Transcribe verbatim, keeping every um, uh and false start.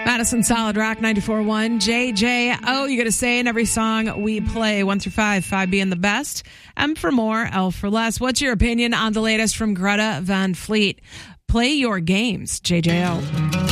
Madison Solid Rock ninety-four point one. J J O, you got to say in every song we play, one through five, five being the best, M for more, L for less. What's your opinion on the latest from Greta Van Fleet? Play your games, J J O.